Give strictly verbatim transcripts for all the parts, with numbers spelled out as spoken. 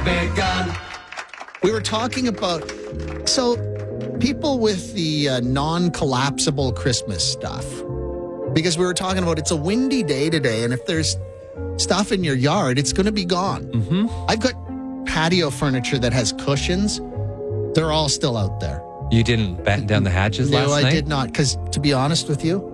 big gun. We were talking about, so people with the uh, non-collapsible Christmas stuff, because we were talking about it's a windy day today, and if there's stuff in your yard, it's going to be gone. Mm-hmm. I've got patio furniture that has cushions. They're all still out there. You didn't batten down the hatches no, last I night? did not, because to be honest with you,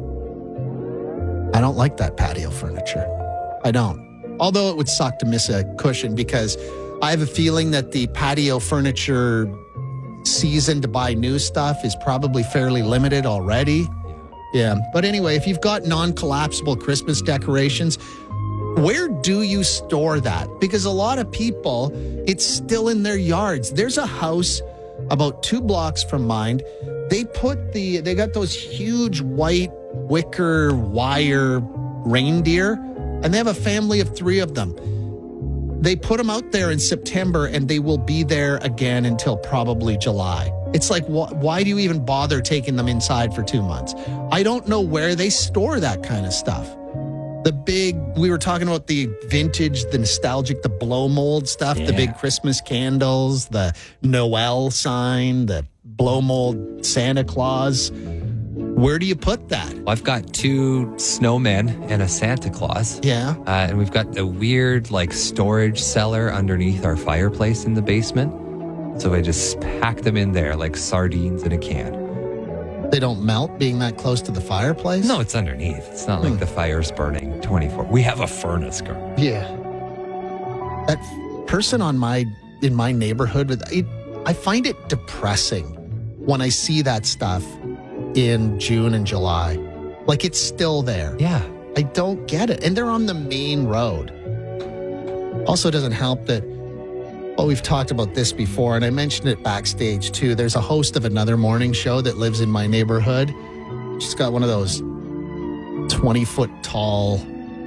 I don't like that patio furniture. I don't. Although it would suck to miss a cushion, because I have a feeling that the patio furniture season to buy new stuff is probably fairly limited already. Yeah. But anyway, if you've got non-collapsible Christmas decorations, where do you store that? Because a lot of people, it's still in their yards. There's a house about two blocks from mine. They put the, they got those huge white wicker wire reindeer, and they have a family of three of them. They put them out there in September, and they will be there again until probably July. It's like, wh- why do you even bother taking them inside for two months? I don't know where they store that kind of stuff. The big, we were talking about the vintage, the nostalgic, the blow mold stuff, Yeah. the big Christmas candles, the Noel sign, the blow mold Santa Claus. Where do you put that? Well, I've got two snowmen and a Santa Claus. Yeah. Uh, and we've got a weird, like, storage cellar underneath our fireplace in the basement. So I just pack them in there like sardines in a can. They don't melt being that close to the fireplace? No, it's underneath. It's not like Hmm. the fire's burning twenty-four. We have a furnace, girl. Yeah. That person on my in my neighborhood, with it, I find it depressing when I see that stuff in June and July. Like, it's still there. Yeah. I don't get it. And they're on the main road. Also, doesn't help that, well, we've talked about this before, and I mentioned it backstage too. There's a host of another morning show that lives in my neighborhood. She's got one of those twenty foot tall.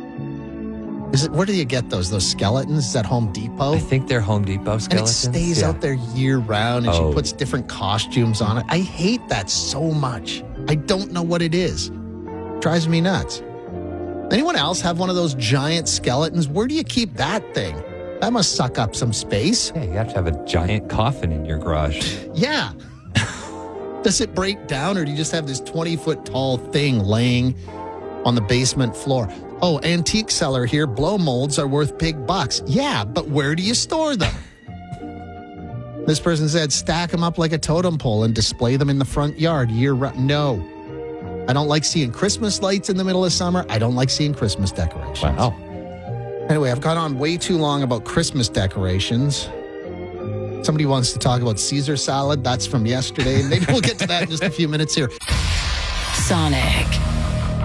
Is it, where do you get those? Those skeletons? Is that Home Depot? I think they're Home Depot And it skeletons. stays Yeah. out there year round, and Oh. she puts different costumes on it. I hate that so much. I don't know what it is. Drives me nuts. Anyone else have one of those giant skeletons? Where do you keep that thing? That must suck up some space. Yeah, you have to have a giant coffin in your garage. Yeah. Does it break down, or do you just have this twenty foot tall thing laying on the basement floor? Oh, antique seller here. Blow molds are worth big bucks. Yeah, but where do you store them? This person said, stack them up like a totem pole and display them in the front yard year round. No. I don't like seeing Christmas lights in the middle of summer. I don't like seeing Christmas decorations. Wow. Anyway, I've gone on way too long about Christmas decorations. Somebody wants to talk about Caesar salad. That's from yesterday. Maybe we'll get to that in just a few minutes here. Sonic.